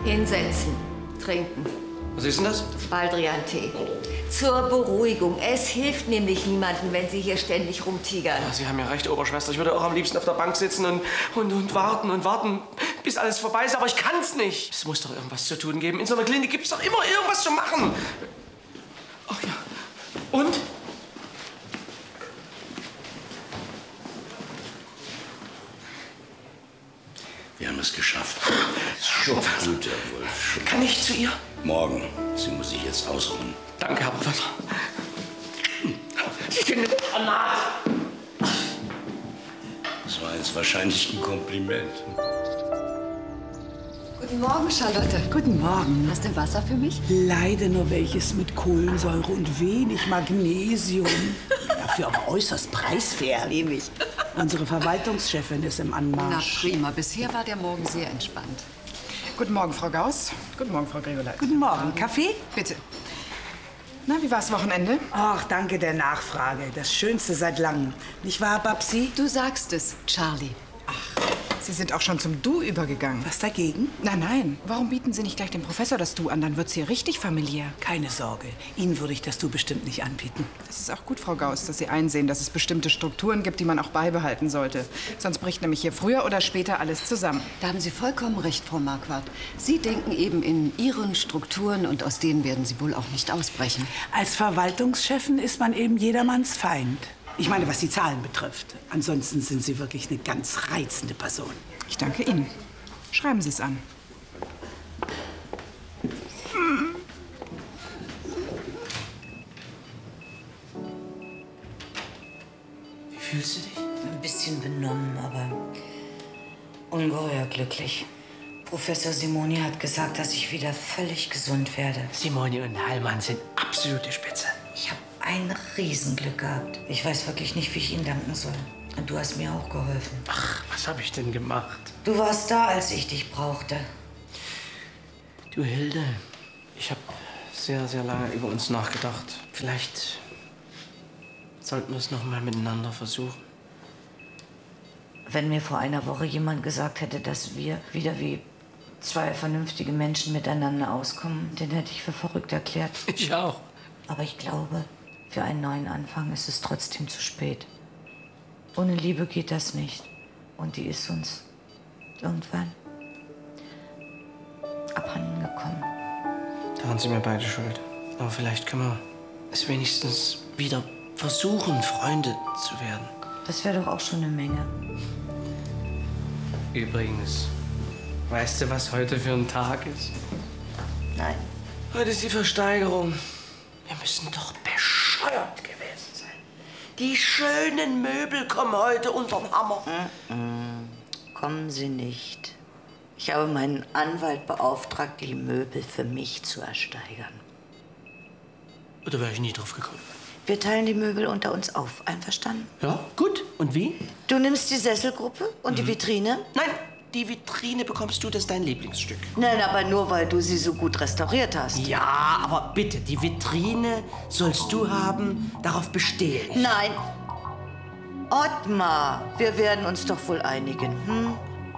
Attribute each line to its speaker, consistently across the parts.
Speaker 1: Hinsetzen, trinken.
Speaker 2: Was ist denn das?
Speaker 1: Baldrian-Tee. Zur Beruhigung. Es hilft nämlich niemandem, wenn Sie hier ständig rumtigern.
Speaker 2: Ja, Sie haben ja recht, Oberschwester. Ich würde auch am liebsten auf der Bank sitzen und warten, bis alles vorbei ist. Aber ich kann's nicht. Es muss doch irgendwas zu tun geben. In so einer Klinik gibt's doch immer irgendwas zu machen. Ach ja. Und?
Speaker 3: Wir haben es geschafft. Schon gut, Herr Wolf.
Speaker 2: Kann ich zu ihr?
Speaker 3: Morgen. Sie muss sich jetzt ausruhen.
Speaker 2: Danke, Herr Professor. Sie sind eine Granate.
Speaker 3: Das war jetzt wahrscheinlich ein Kompliment.
Speaker 4: Guten Morgen, Charlotte.
Speaker 5: Guten Morgen.
Speaker 4: Hast du Wasser für mich?
Speaker 5: Leider nur welches mit Kohlensäure und wenig Magnesium. Dafür aber äußerst preiswert.
Speaker 4: Nehme ich.
Speaker 5: Unsere Verwaltungschefin ist im
Speaker 4: Na
Speaker 5: Anmarsch.
Speaker 4: prima, bisher war der Morgen sehr entspannt.
Speaker 6: Guten Morgen, Frau Gauss. Guten Morgen, Frau Gregoleit.
Speaker 5: Guten Morgen. Kaffee?
Speaker 6: Bitte. Na, wie war's Wochenende?
Speaker 5: Ach, danke der Nachfrage. Das Schönste seit langem. Nicht wahr, Babsi?
Speaker 4: Du sagst es, Charlie.
Speaker 6: Sie sind auch schon zum Du übergegangen.
Speaker 5: Was dagegen?
Speaker 6: Nein. Warum bieten Sie nicht gleich dem Professor das Du an? Dann wird's hier richtig familiär.
Speaker 5: Keine Sorge. Ihnen würde ich das Du bestimmt nicht anbieten.
Speaker 6: Das ist auch gut, Frau Gauss, dass Sie einsehen, dass es bestimmte Strukturen gibt, die man auch beibehalten sollte. Sonst bricht nämlich hier früher oder später alles zusammen.
Speaker 4: Da haben Sie vollkommen recht, Frau Marquardt. Sie denken eben in Ihren Strukturen und aus denen werden Sie wohl auch nicht ausbrechen.
Speaker 5: Als Verwaltungschefin ist man eben jedermanns Feind. Ich meine, was die Zahlen betrifft. Ansonsten sind Sie wirklich eine ganz reizende Person.
Speaker 6: Ich danke Ihnen. Schreiben Sie es an.
Speaker 2: Wie fühlst du dich?
Speaker 7: Ein bisschen benommen, aber ungeheuer glücklich. Professor Simoni hat gesagt, dass ich wieder völlig gesund werde.
Speaker 2: Simoni und Heilmann sind absolute Spitze.
Speaker 7: Ich habe ein Riesenglück gehabt. Ich weiß wirklich nicht, wie ich Ihnen danken soll. Und du hast mir auch geholfen.
Speaker 2: Ach, was habe ich denn gemacht?
Speaker 7: Du warst da, als ich dich brauchte.
Speaker 2: Du, Hilde, ich habe sehr, sehr lange über uns nachgedacht. Vielleicht sollten wir es noch mal miteinander versuchen.
Speaker 7: Wenn mir vor einer Woche jemand gesagt hätte, dass wir wieder wie zwei vernünftige Menschen miteinander auskommen, den hätte ich für verrückt erklärt.
Speaker 2: Ich auch.
Speaker 7: Aber ich glaube, für einen neuen Anfang ist es trotzdem zu spät. Ohne Liebe geht das nicht. Und die ist uns irgendwann abhanden gekommen.
Speaker 2: Daran sind wir beide schuld. Aber vielleicht können wir es wenigstens wieder versuchen, Freunde zu werden.
Speaker 7: Das wäre doch auch schon eine Menge.
Speaker 2: Übrigens, weißt du, was heute für ein Tag ist?
Speaker 7: Nein.
Speaker 2: Heute ist die Versteigerung. Wir müssen doch bescheuert gewesen sein. Die schönen Möbel kommen heute unterm Hammer.
Speaker 7: Kommen Sie nicht. Ich habe meinen Anwalt beauftragt, die Möbel für mich zu ersteigern.
Speaker 2: Da wäre ich nie drauf gekommen.
Speaker 7: Wir teilen die Möbel unter uns auf. Einverstanden?
Speaker 2: Ja, gut. Und wie?
Speaker 7: Du nimmst die Sesselgruppe und die Vitrine?
Speaker 2: Nein, die Vitrine bekommst du, das ist dein Lieblingsstück.
Speaker 7: Nein, aber nur, weil du sie so gut restauriert hast.
Speaker 2: Ja, aber bitte, die Vitrine sollst du haben. Darauf bestehe ich.
Speaker 7: Nein. Ottmar, wir werden uns doch wohl einigen, hm?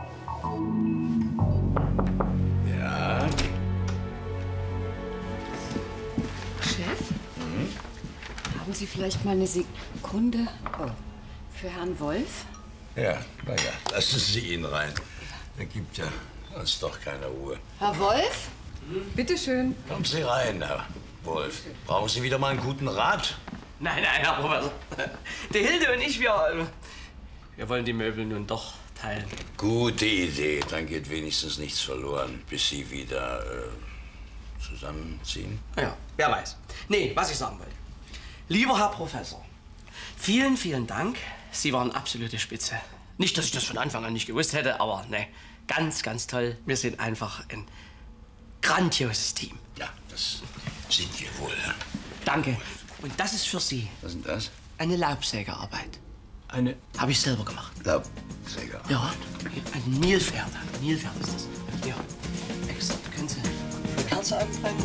Speaker 3: Ja?
Speaker 4: Chef? Haben Sie vielleicht mal eine Sekunde für Herrn Wolf?
Speaker 3: Ja, na ja, lassen Sie ihn rein. Er gibt ja uns doch keine Ruhe.
Speaker 4: Herr Wolf?
Speaker 6: Bitte schön.
Speaker 3: Kommen Sie rein, Herr Wolf. Brauchen Sie wieder mal einen guten Rat?
Speaker 2: Nein, Herr Professor. Die Hilde und ich, wir wollen die Möbel nun doch teilen.
Speaker 3: Gute Idee. Dann geht wenigstens nichts verloren, bis Sie wieder zusammenziehen.
Speaker 2: Ja, wer weiß. Nee, was ich sagen wollte. Lieber Herr Professor, vielen, vielen Dank. Sie waren absolute Spitze. Nicht, dass ich das von Anfang an nicht gewusst hätte, aber ne, ganz, ganz toll. Wir sind einfach ein grandioses Team.
Speaker 3: Ja, das sind wir wohl, Herr.
Speaker 2: Danke. Und das ist für Sie
Speaker 3: Was ist denn das?
Speaker 2: eine Laubsägerarbeit.
Speaker 3: Eine
Speaker 2: Habe ich selber gemacht.
Speaker 3: Laubsäger.
Speaker 2: Ja, ein Nilpferd. Ein Nilpferd ist das. Ja, extra. Können Sie eine Kerze anbrennen?